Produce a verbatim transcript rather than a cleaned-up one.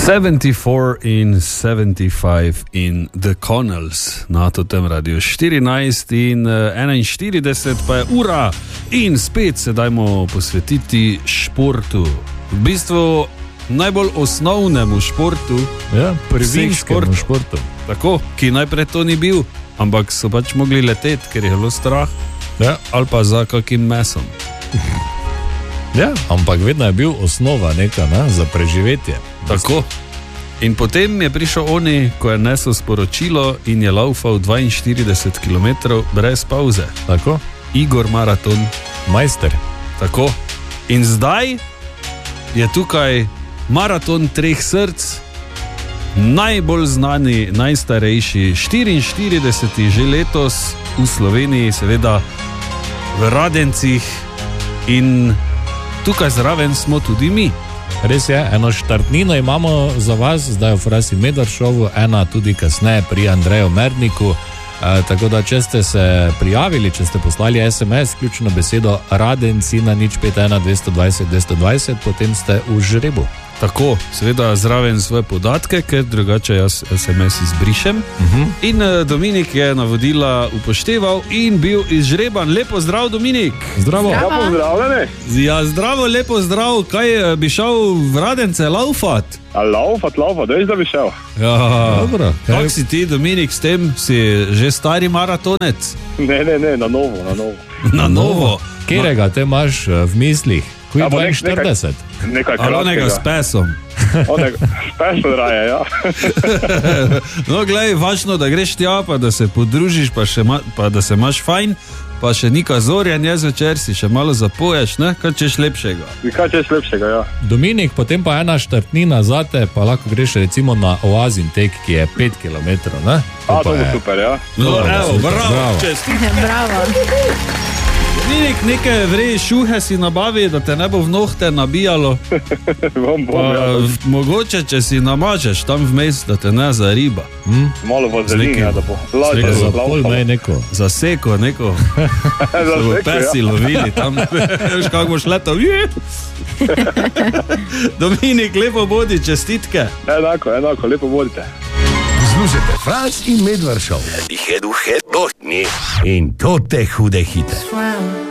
sedemdeset štiri in sedemdesiat pet in The Connells na tem radiju. štirinajst in enainštirideset pa je ura in spet se dajmo posvetiti športu. V bistvu najbolj osnovnemu športu. Ja, prvinskemu športu. Tako, ki najprej to ni bil, ampak so pač mogli leteti, ker je bilo strah. Ja. Ali pa za kakim mesom. Ja, ampak vedno je bil osnova neka, ne, za preživetje. Tako. In potem je prišel oni, ko je nesel sporočilo in je laufal dvainštirideset kilometrov brez pauze. Tako. Igor Maraton. Majster. Tako. In zdaj je tukaj Maraton treh src, najbolj znani, najstarejši, štiriinštirideseti že letos v Sloveniji, seveda v Radencih, in tukaj zraven smo tudi mi. Res je, eno štartnino imamo za vas, zdaj v Frasi Medvaršovu, ena tudi kasneje pri Andreju Merdniku. E, tako da, če ste se prijavili, če ste poslali es em es, ključno besedo Radenci na nič pet ena dvesto dvajset dvesto dvajset, potem ste v žrebu. Tako, seveda zraven svoje podatke, ker drugače jaz es em es izbrišem. Uh-huh. In Dominik je navodila upošteval in bil izžreban. Lepo zdrav, Dominik. Zdravo. Ja, pozdravljene. Ja, zdravo, lepo zdrav. Kaj bi šel v Radence laufat? A laufat, laufat, veš, da bi šel. Ja, dobro. Kako si ti, Dominik, s tem? Si že stari maratonec? Ne, ne, ne, na novo, na novo. Na novo? Kjerega te imaš v mislih? Kuj dvainštirideset? Nekaj kratkega. Ali onega s pesom? Onega s pesom raje, ja. No, glej, važno, da greš tja, pa da se podružiš, pa, še ma, pa da se imaš fajn, pa še nika zorjanje zvečer, si še malo zapoješ, ne? Kaj češ lepšega? Kaj češ lepšega, ja. Dominik, potem pa ena štartnina zate, pa lahko greš recimo na Oazin tek, ki je pet kilometrov, ne? A, to bo super, ja. No, evo, bravo, bravo. čestitke. Bravo. Dominik, neke vrej šuhe si nabavi, da te ne bo v nohte nabijalo. Bom, bom, Pa, ja. mogoče, če si namažeš tam vmes, da te ne zariba. Hm? Malo vazelina, Slike. da bo lažje Slike. Za pol laufalo. mej neko. Zaseko neko, Za se bo seko, pesi ja. lovili tam. Veš, kako boš letal. Dominik, lepo bodi, čestitke. Enako, enako, lepo bodite. Poslušajte Fras in Medvaršov. In to te hude hite.